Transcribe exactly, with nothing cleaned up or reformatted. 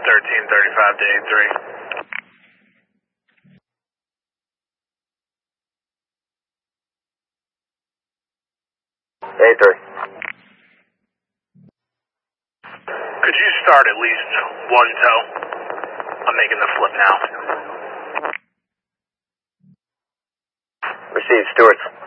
thirteen thirty-five to A three. A three. Could you start at least one tow? I'm making the flip now. Received, Stewart's.